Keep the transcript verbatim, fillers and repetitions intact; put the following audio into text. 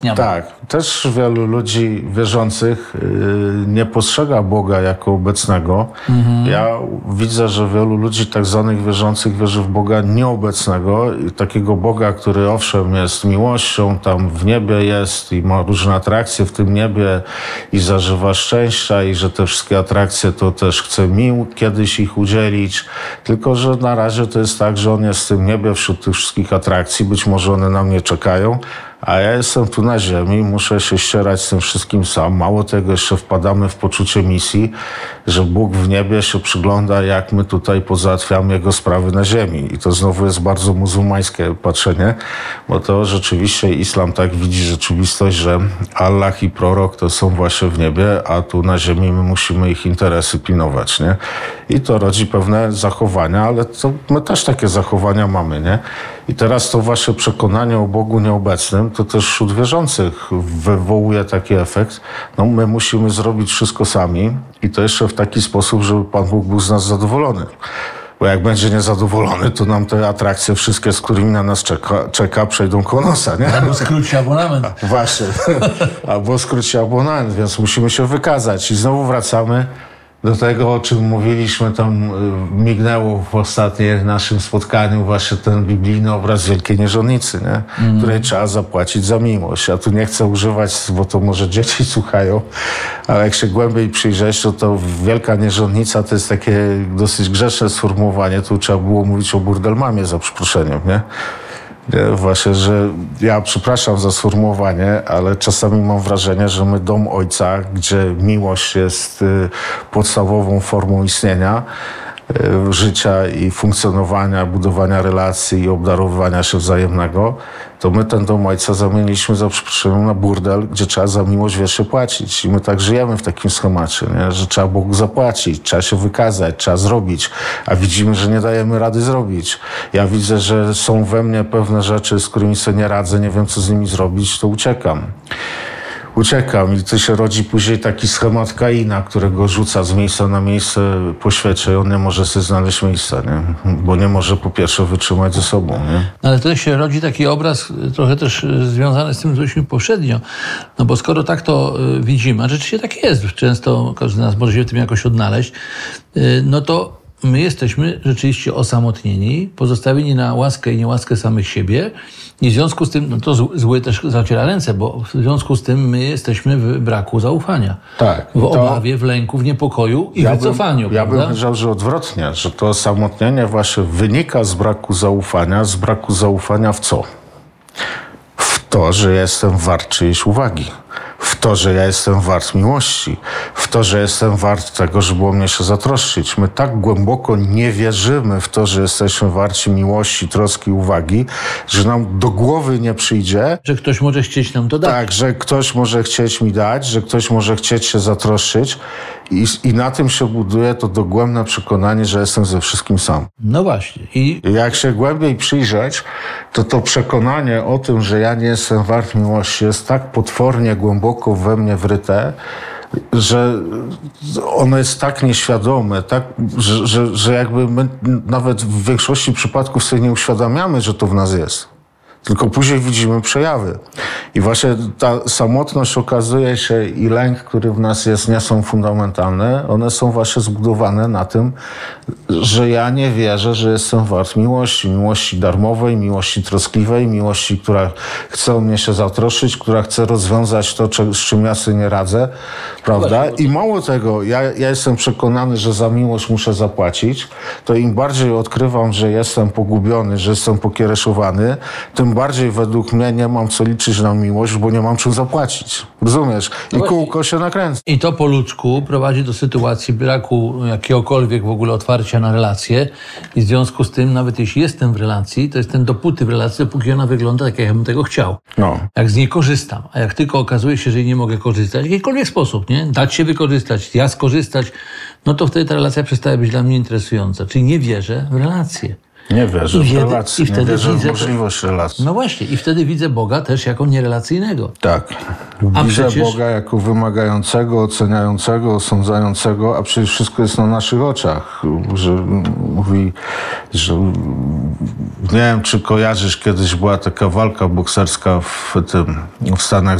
Nie ma. Tak, też wielu ludzi wierzących yy, nie postrzega Boga jako obecnego. Mhm. Ja widzę, że wielu ludzi tak zwanych wierzących wierzy w Boga nieobecnego, i takiego Boga, który owszem jest miłością, tam w niebie jest i ma różne atrakcje w tym niebie i zażywa szczęścia i że te wszystkie atrakcje to też chce mi kiedyś ich udzielić, tylko że na razie to jest tak, że on jest w tym niebie wśród tych wszystkich atrakcji, być może one na mnie czekają, a ja jestem tu na ziemi, muszę się ścierać z tym wszystkim sam. Mało tego, jeszcze wpadamy w poczucie misji, że Bóg w niebie się przygląda, jak my tutaj pozałatwiamy Jego sprawy na ziemi. I to znowu jest bardzo muzułmańskie patrzenie, bo to rzeczywiście islam tak widzi rzeczywistość, że Allah i prorok to są właśnie w niebie, a tu na ziemi my musimy ich interesy pilnować, nie? I to rodzi pewne zachowania, ale to my też takie zachowania mamy, nie? I teraz to wasze przekonanie o Bogu nieobecnym, to też wśród wierzących wywołuje taki efekt. No my musimy zrobić wszystko sami i to jeszcze w taki sposób, żeby Pan Bóg był z nas zadowolony. Bo jak będzie niezadowolony, to nam te atrakcje wszystkie, z którymi na nas czeka, czeka przejdą koło nosa, nie? Albo skróci abonament. Właśnie. Albo skróci abonament, więc musimy się wykazać. I znowu wracamy do tego, o czym mówiliśmy, tam mignęło w ostatnim naszym spotkaniu właśnie ten biblijny obraz wielkiej nierządnicy, nie? Mm. Której trzeba zapłacić za miłość. Ja tu nie chcę używać, bo to może dzieci słuchają, ale jak się głębiej przyjrzeć, to, to wielka nierządnica to jest takie dosyć grzeczne sformułowanie. Tu trzeba było mówić o burdelmamie, za przeproszeniem, nie? Nie, właśnie, że ja przepraszam za sformułowanie, ale czasami mam wrażenie, że my dom Ojca, gdzie miłość jest y, podstawową formą istnienia, y, życia i funkcjonowania, budowania relacji i obdarowywania się wzajemnego, to my ten dom Ojca zamieniliśmy za przeproszeniem na burdel, gdzie trzeba za miłość wiecznie płacić. I my tak żyjemy w takim schemacie, nie? Że trzeba Bogu zapłacić, trzeba się wykazać, trzeba zrobić, a widzimy, że nie dajemy rady zrobić. Ja widzę, że są we mnie pewne rzeczy, z którymi sobie nie radzę, nie wiem, co z nimi zrobić, to uciekam. Uciekam i to się rodzi później taki schemat Kaina, którego rzuca z miejsca na miejsce po świecie i on nie może sobie znaleźć miejsca, nie? Bo nie może po pierwsze wytrzymać ze sobą. Nie? Ale to się rodzi taki obraz trochę też związany z tym, co mówiliśmy poprzednio. No bo skoro tak to widzimy, a rzeczywiście tak jest, często każdy z nas może się w tym jakoś odnaleźć, no to my jesteśmy rzeczywiście osamotnieni, pozostawieni na łaskę i niełaskę samych siebie i w związku z tym, no to zły też zaciera ręce, bo w związku z tym my jesteśmy w braku zaufania. Tak. W obawie, w lęku, w niepokoju i ja wycofaniu. Bym, ja bym powiedział, że odwrotnie, że to osamotnienie właśnie wynika z braku zaufania. Z braku zaufania w co? W to, że jestem wart czyjejś uwagi. W to, że ja jestem wart miłości, w to, że jestem wart tego, żeby o mnie się zatroszczyć. My tak głęboko nie wierzymy w to, że jesteśmy warci miłości, troski, uwagi, że nam do głowy nie przyjdzie, że ktoś może chcieć nam to dać. Tak, że ktoś może chcieć mi dać, że ktoś może chcieć się zatroszczyć i, i na tym się buduje to dogłębne przekonanie, że jestem ze wszystkim sam. No właśnie. I jak się głębiej przyjrzeć, to to przekonanie o tym, że ja nie jestem wart miłości jest tak potwornie głęboko we mnie wryte, że ono jest tak nieświadome, tak, że, że, że jakby my nawet w większości przypadków sobie nie uświadamiamy, że to w nas jest. Tylko później widzimy przejawy. I właśnie ta samotność okazuje się i lęk, który w nas jest, nie są fundamentalne. One są właśnie zbudowane na tym, że ja nie wierzę, że jestem wart miłości. Miłości darmowej, miłości troskliwej, miłości, która chce o mnie się zatroszczyć, która chce rozwiązać to, z czym ja sobie nie radzę. Prawda? I mało tego, ja, ja jestem przekonany, że za miłość muszę zapłacić. To im bardziej odkrywam, że jestem pogubiony, że jestem pokiereszowany, tym bardziej według mnie nie mam co liczyć na miłość, bo nie mam czym zapłacić. Rozumiesz? I no kółko się nakręca. I to po ludzku prowadzi do sytuacji braku jakiegokolwiek w ogóle otwarcia na relacje i w związku z tym, nawet jeśli jestem w relacji, to jestem dopóty w relacji, dopóki ona wygląda tak, jak ja bym tego chciał. No. Jak z niej korzystam. A jak tylko okazuje się, że jej nie mogę korzystać, w jakikolwiek sposób, nie? Dać się wykorzystać, ja skorzystać, no to wtedy ta relacja przestaje być dla mnie interesująca. Czyli nie wierzę w relacje. Nie wierzę I w wtedy- relacje, i nie wtedy wierzę w widzę- możliwość relacji. No właśnie, i wtedy widzę Boga też jako nierelacyjnego. Tak. A Widzę przecież- Boga jako wymagającego, oceniającego, osądzającego, a przecież wszystko jest na naszych oczach. Że mówi, że nie wiem, czy kojarzysz, kiedyś była taka walka bokserska w tym, w Stanach